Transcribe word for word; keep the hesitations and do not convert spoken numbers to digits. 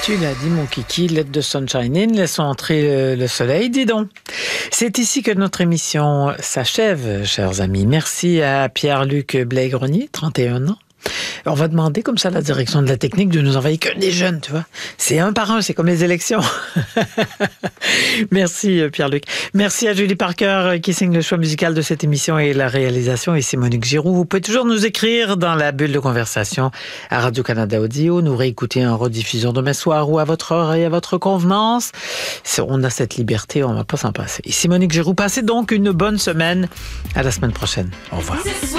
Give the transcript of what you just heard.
Tu l'as dit, mon kiki, let the sunshine in, laissons entrer le soleil, dis donc. C'est ici que notre émission s'achève, chers amis. Merci à Pierre-Luc Blais-Grenier, trente et un ans. On va demander comme ça à la direction de la technique de nous envoyer que des jeunes, tu vois. C'est un par un, c'est comme les élections. Merci Pierre-Luc. Merci à Julie Parker qui signe le choix musical de cette émission et la réalisation. Et c'est Monique Giroux. Vous pouvez toujours nous écrire dans la bulle de conversation à Radio-Canada Audio, nous réécouter en rediffusion demain soir ou à votre heure et à votre convenance. On a cette liberté, on ne va pas s'en passer. Ici Monique Giroux. Passez donc une bonne semaine. À la semaine prochaine. Au revoir.